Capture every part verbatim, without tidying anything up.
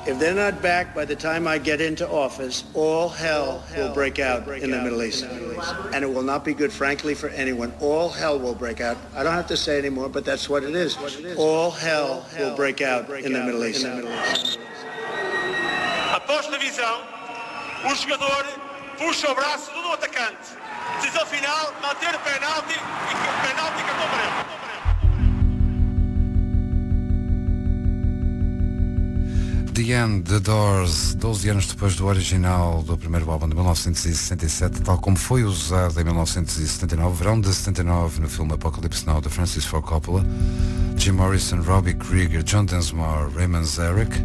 If they're not back by the time I get into office, all hell will break out in the Middle East. And it will not be good, frankly, for anyone. All hell will break out. I don't have to say anymore, but that's what it is. All hell will break out in the Middle East. Após a visão, o jogador puxa o braço do atacante. Decisão final, manter o penalti e penalti e cartão amarelo. The End, The Doors, doze anos depois do original do primeiro álbum de mil novecentos e sessenta e sete, tal como foi usado em mil novecentos e setenta e nove, verão de setenta e nove, no filme Apocalypse Now de Francis Ford Coppola, Jim Morrison, Robbie Krieger, John Densmore, Raymond Zarek,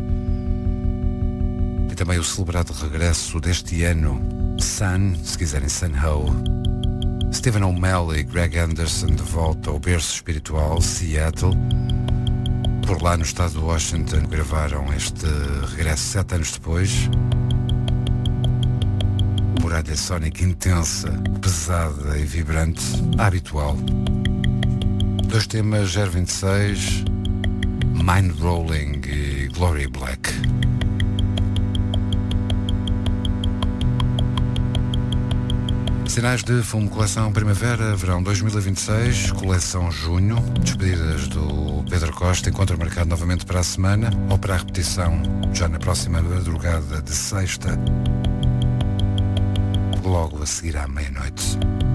e também o celebrado regresso deste ano, Sun, se quiserem Sun Ho, Stephen O'Malley, Greg Anderson de volta ao berço espiritual, Seattle. Por lá no estado de Washington gravaram este regresso sete anos depois. Muralha sónica intensa, pesada e vibrante, habitual. Dois temas, zero vinte e seis, Mind Rolling e Glory Black. Sinais de fumo, coleção Primavera, verão dois mil e vinte e seis, coleção Junho, despedidas do Pedro Costa, encontro marcado novamente para a semana, ou para a repetição já na próxima madrugada de sexta, logo a seguir à meia-noite.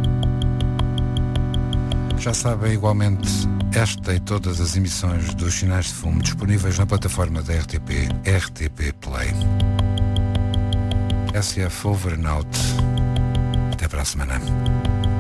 Já sabem, igualmente, esta e todas as emissões dos Sinais de Fumo disponíveis na plataforma da R T P, R T P Play. S F Over and Out. Até para a semana.